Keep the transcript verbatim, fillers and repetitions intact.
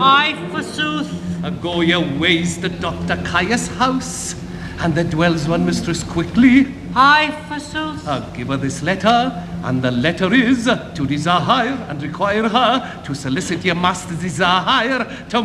Aye, forsooth. Uh, go your ways to Doctor Caius' house, and there dwells one Mistress Quickly. Aye, forsooth. Uh, give her this letter, and the letter is to desire and require her to solicit your master's desire to